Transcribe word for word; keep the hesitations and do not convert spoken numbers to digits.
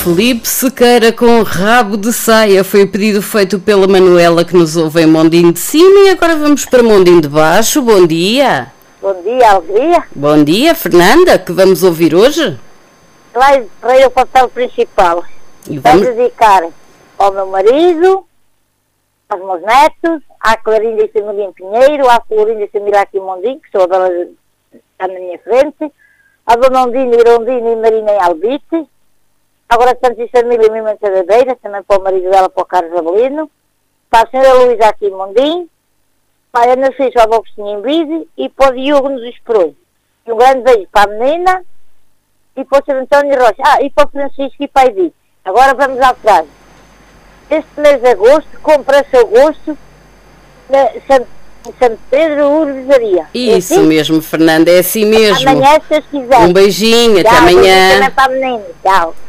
Felipe Sequeira com rabo de saia. Foi o pedido feito pela Manuela, que nos ouve em Mondinho de Cima, e agora vamos para Mondinho de Baixo. Bom dia. Bom dia, Alegria. Bom dia, Fernanda, que vamos ouvir hoje? Vai para o papel principal. E vamos... Vai dedicar ao meu marido, aos meus netos, à Clarinda e Família em Pinheiro, à Florinda e Família aqui em Mondinho, que sou a dona, está na minha frente, à Dona Ondina, Irondina e Marina em Albite, agora Santos e Família em Mimenta da Beira, também para o marido dela, para o Carlos Abelino, para a senhora Luísa aqui em Mondinho, para a Ana Ficha, ao Agostinho em Vide e para o Diogo nos Esperões. E um grande beijo para a menina e para o Sr. António Rocha. Ah, e para o Francisco e para a Edith. Agora vamos à frase. Este mês de agosto, compra-se agosto na Santo, Santo Pedro Urbesaria. Isso é assim? mesmo, Fernanda, é assim mesmo. Amanhã, se vocês quiserem. Um beijinho, Tchau, até amanhã. Também para a menina. Tchau.